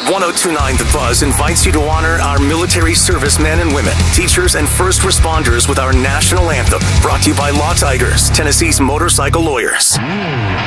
1029 The Buzz invites you to honor our military servicemen and women, teachers, and first responders with our national anthem. Brought to you by Law Tigers, Tennessee's motorcycle lawyers.